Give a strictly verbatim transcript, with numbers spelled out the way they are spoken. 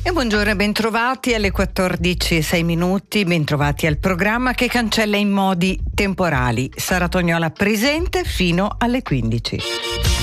E buongiorno e bentrovati alle quattordici e sei minuti, bentrovati al programma che cancella in modi temporali. Sara Tognola presente fino alle quindici.